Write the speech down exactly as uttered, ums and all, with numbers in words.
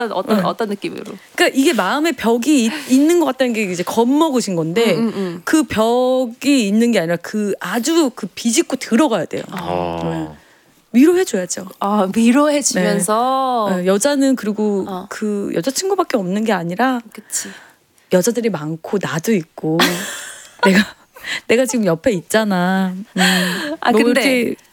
어떤 응. 어떤 느낌으로? 그러니까 이게 마음의 벽이 있, 있는 것 같다는 게 이제 겁먹으신 건데 음, 음, 음. 그 벽이 있는 게 아니라 그 아주 그 비집고 들어가야 돼요. 어. 네. 위로해줘야죠. 아 위로해주면서. 네. 여자는 그리고 어. 그 여자친구밖에 없는 게 아니라 그치. 여자들이 많고 나도 있고 내가 내가 지금 옆에 있잖아. 음. 아 뭐 근데 이렇게